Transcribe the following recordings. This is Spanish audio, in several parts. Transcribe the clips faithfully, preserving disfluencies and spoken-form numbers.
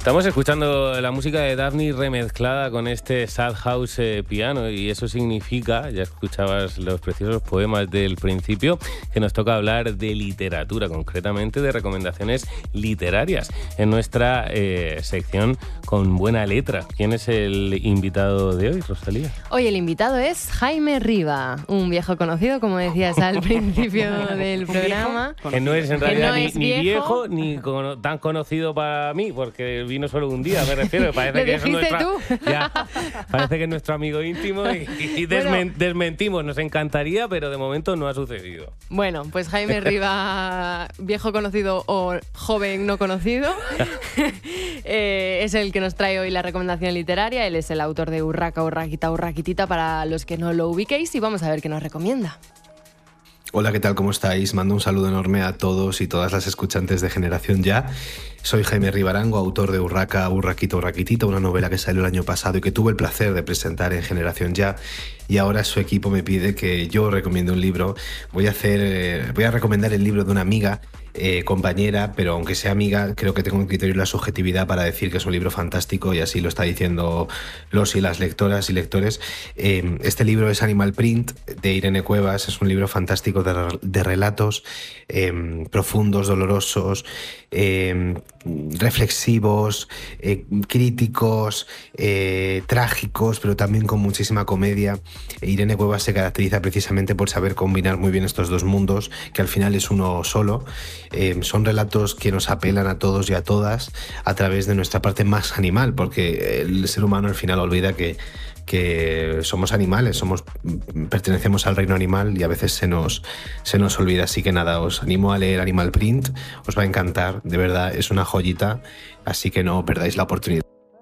Estamos escuchando la música de Daphne remezclada con este sad house eh, piano, y eso significa, ya escuchabas los preciosos poemas del principio, que nos toca hablar de literatura, concretamente de recomendaciones literarias en nuestra eh, sección Con Buena Letra. ¿Quién es el invitado de hoy, Rosalía? Hoy el invitado es Jaime Riba, un viejo conocido, como decías al principio del programa. Que no es en realidad no ni, es ni viejo, viejo ni con, tan conocido para mí, porque vino solo un día, me refiero. Parece que es nuestra, tú? Ya, parece que es nuestro amigo íntimo y, y desmen, bueno, desmentimos. Nos encantaría, pero de momento no ha sucedido. Bueno, pues Jaime Riba, viejo conocido o joven no conocido, eh, es el que nos trae hoy la recomendación literaria. Él es el autor de Urraca, Urraquita, Urraquitita, para los que no lo ubiquéis, y vamos a ver qué nos recomienda. Hola, ¿qué tal? ¿Cómo estáis? Mando un saludo enorme a todos y todas las escuchantes de Generación Ya. Soy Jaime Ribarango, autor de Urraca, Urraquita, Urraquitita, una novela que salió el año pasado y que tuve el placer de presentar en Generación Ya. Y ahora su equipo me pide que yo recomiende un libro. Voy a hacer, eh, voy a recomendar el libro de una amiga, eh, compañera, pero aunque sea amiga, creo que tengo un criterio y la subjetividad para decir que es un libro fantástico, y así lo está diciendo los y las lectoras y lectores. Eh, este libro es Animal Print, de Irene Cuevas. Es un libro fantástico de, de relatos eh, profundos, dolorosos, eh, reflexivos, eh, críticos, eh, trágicos, pero también con muchísima comedia. Irene Cuevas se caracteriza precisamente por saber combinar muy bien estos dos mundos, que al final es uno solo. Eh, son relatos que nos apelan a todos y a todas a través de nuestra parte más animal, porque el ser humano al final olvida que que somos animales, somos, pertenecemos al reino animal, y a veces se nos, se nos olvida. Así que nada, os animo a leer Animal Print, os va a encantar, de verdad, es una joyita, así que no perdáis la oportunidad.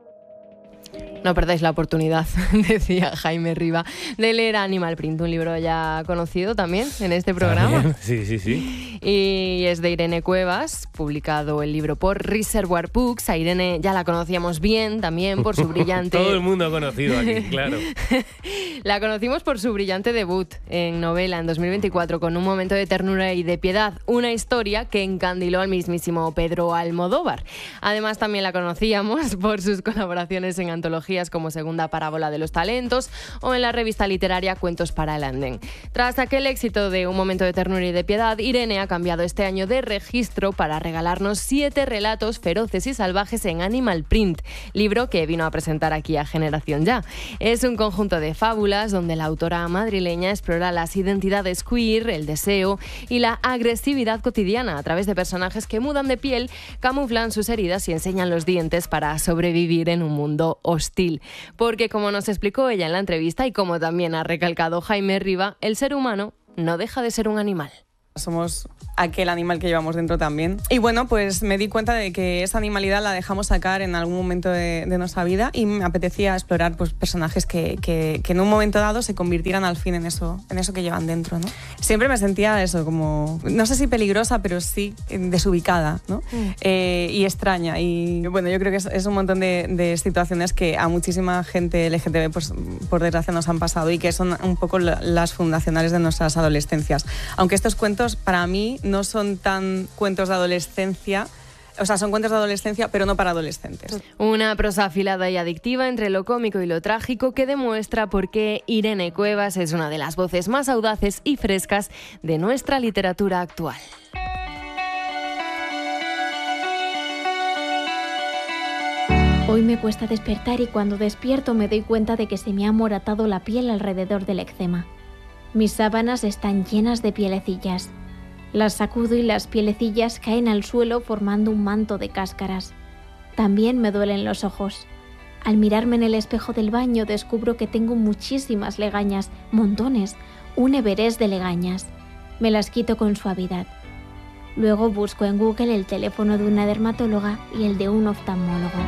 No perdáis la oportunidad, decía Jaime Riba, de leer Animal Print, un libro ya conocido también en este programa. ¿También? Sí, sí, sí. Y es de Irene Cuevas, publicado el libro por Reservoir Books. A Irene ya la conocíamos bien también por su brillante... Todo el mundo ha conocido aquí, claro. La conocimos por su brillante debut en novela en dos mil veinticuatro, con Un momento de ternura y de piedad, una historia que encandiló al mismísimo Pedro Almodóvar. Además, también la conocíamos por sus colaboraciones en antologías como Segunda Parábola de los Talentos o en la revista literaria Cuentos para el Andén. Tras aquel éxito de Un momento de ternura y de piedad, Irene ha cambiado este año de registro para regalarnos siete relatos feroces y salvajes en Animal Print, libro que vino a presentar aquí a Generación Ya. Es un conjunto de fábulas donde la autora madrileña explora las identidades queer, el deseo y la agresividad cotidiana a través de personajes que mudan de piel, camuflan sus heridas y enseñan los dientes para sobrevivir en un mundo hostil. Porque, como nos explicó ella en la entrevista y como también ha recalcado Jaime Riba, el ser humano no deja de ser un animal. Somos aquel animal que llevamos dentro también. Y bueno, pues me di cuenta de que esa animalidad la dejamos sacar en algún momento de, de nuestra vida, y me apetecía explorar pues, personajes que, que, que en un momento dado se convirtieran al fin en eso, en eso que llevan dentro, ¿no? Siempre me sentía eso, como, no sé si peligrosa, pero sí desubicada, ¿no? Mm. Eh, y extraña. Y bueno, yo creo que es, es un montón de, de situaciones que a muchísima gente L G T B, pues, por desgracia, nos han pasado, y que son un poco la, las fundacionales de nuestras adolescencias. Aunque estos cuentos, para mí, no son tan cuentos de adolescencia. O sea, son cuentos de adolescencia, pero no para adolescentes. Una prosa afilada y adictiva entre lo cómico y lo trágico, que demuestra por qué Irene Cuevas es una de las voces más audaces y frescas de nuestra literatura actual. Hoy me cuesta despertar, y cuando despierto me doy cuenta de que se me ha amoratado la piel alrededor del eczema. Mis sábanas están llenas de pielecillas. Las sacudo y las pielecillas caen al suelo formando un manto de cáscaras. También me duelen los ojos. Al mirarme en el espejo del baño descubro que tengo muchísimas legañas, montones, un Everest de legañas. Me las quito con suavidad. Luego busco en Google el teléfono de una dermatóloga y el de un oftalmólogo.